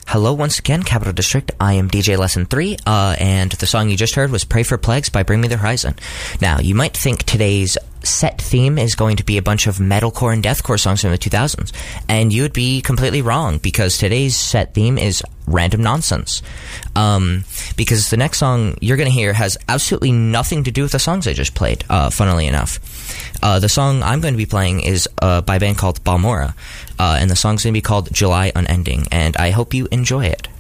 Hello once again, Capital District. I am DJ Lesson 3, and the song you just heard was Pray for Plagues by Bring Me the Horizon. Now, you might think today's set theme is going to be a bunch of metalcore and deathcore songs from the 2000s, and you would be completely wrong, because today's set theme is random nonsense. Because the next song you're going to hear has absolutely nothing to do with the songs I just played, funnily enough. The song I'm going to be playing is by a band called Balmora, and the song's going to be called July Unending, and I hope you enjoy it.